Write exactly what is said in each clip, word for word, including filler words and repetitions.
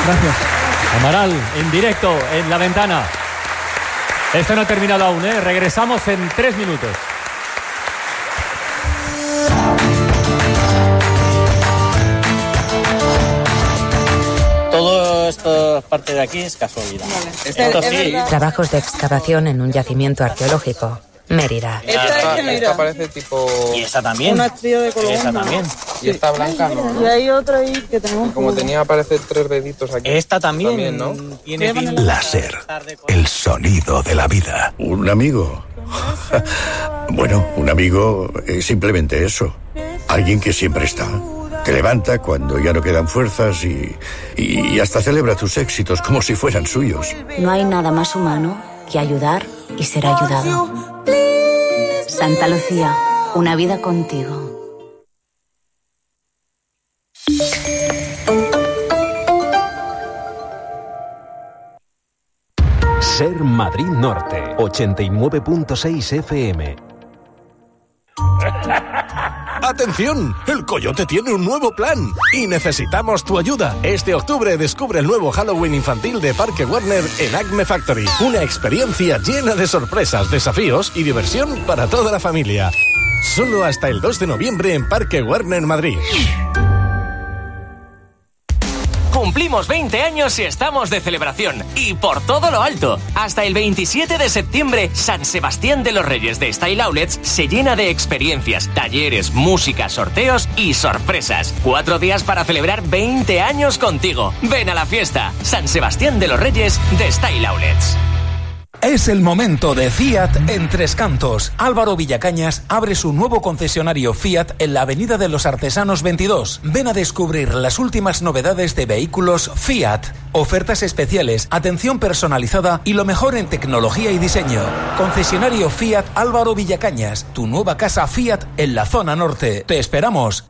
Gracias. Amaral, en directo, en La Ventana. Esto no ha terminado aún, ¿eh? Regresamos en tres minutos. Todo esto, parte de aquí, es casualidad. Vale. Esto sí. Trabajos de excavación en un yacimiento arqueológico. Mérida. Esta, esta, esta parece tipo... Y esta también. Una estrella de color. Y esta también. Y esta blanca no. Y hay otra ahí que tenemos... Como tenía, parece tres deditos aquí. Esta también, también ¿no? Tiene láser. El sonido de la vida. ¿Un amigo? Bueno, un amigo es simplemente eso. Alguien que siempre está. Te levanta cuando ya no quedan fuerzas y, y hasta celebra tus éxitos como si fueran suyos. No hay nada más humano que ayudar y ser ayudado. Santa Lucía, una vida contigo. Ser Madrid Norte, ochenta y nueve punto seis F M. ¡Atención! El Coyote tiene un nuevo plan y necesitamos tu ayuda. Este octubre descubre el nuevo Halloween infantil de Parque Warner en Acme Factory. Una experiencia llena de sorpresas, desafíos y diversión para toda la familia. Solo hasta el dos de noviembre en Parque Warner Madrid. Cumplimos veinte años y estamos de celebración. Y por todo lo alto. Hasta el veintisiete de septiembre, San Sebastián de los Reyes de Style Outlets se llena de experiencias, talleres, música, sorteos y sorpresas. Cuatro días para celebrar veinte años contigo. Ven a la fiesta. San Sebastián de los Reyes de Style Outlets. Es el momento de Fiat en Tres Cantos. Álvaro Villacañas abre su nuevo concesionario Fiat en la Avenida de los Artesanos veintidós. Ven a descubrir las últimas novedades de vehículos Fiat. Ofertas especiales, atención personalizada y lo mejor en tecnología y diseño. Concesionario Fiat Álvaro Villacañas. Tu nueva casa Fiat en la zona norte. Te esperamos.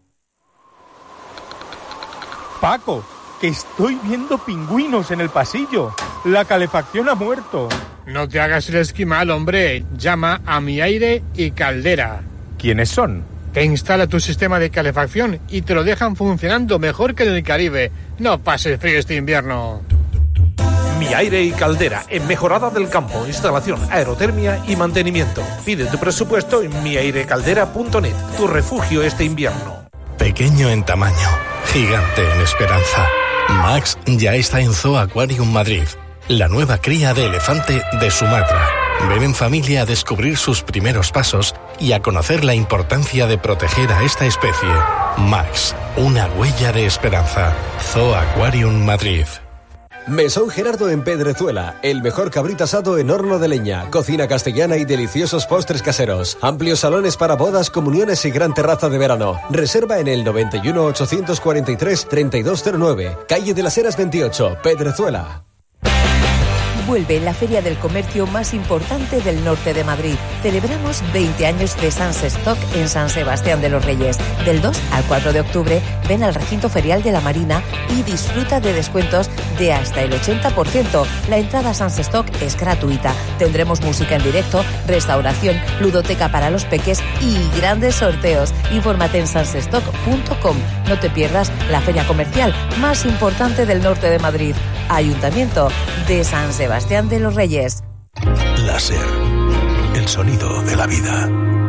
Paco, que estoy viendo pingüinos en el pasillo. La calefacción ha muerto. No te hagas el esquimal, hombre. Llama a Mi Aire y Caldera. ¿Quiénes son? Te instala tu sistema de calefacción y te lo dejan funcionando mejor que en el Caribe. No pases frío este invierno. Mi Aire y Caldera, en Mejorada del Campo. Instalación, aerotermia y mantenimiento. Pide tu presupuesto en mi aire caldera punto net. Tu refugio este invierno. Pequeño en tamaño, gigante en esperanza. Max ya está en Zoo Aquarium Madrid, la nueva cría de elefante de Sumatra. Ven en familia a descubrir sus primeros pasos y a conocer la importancia de proteger a esta especie. Max, una huella de esperanza. Zoo Aquarium Madrid. Mesón Gerardo en Pedrezuela, el mejor cabrito asado en horno de leña, cocina castellana y deliciosos postres caseros. Amplios salones para bodas, comuniones y gran terraza de verano. Reserva en el noventa y uno, ochocientos cuarenta y tres, treinta y dos cero nueve, calle de las Heras veintiocho, Pedrezuela. Vuelve la feria del comercio más importante del norte de Madrid. Celebramos veinte años de Sans Stock en San Sebastián de los Reyes. Del dos al cuatro de octubre, ven al recinto ferial de la Marina y disfruta de descuentos de hasta el ochenta por ciento. La entrada a Sans Stock es gratuita. Tendremos música en directo, restauración, ludoteca para los peques y grandes sorteos. Infórmate en sans stock punto com. No te pierdas la feria comercial más importante del norte de Madrid. Ayuntamiento de San Sebastián de los Reyes. Láser. El sonido de la vida.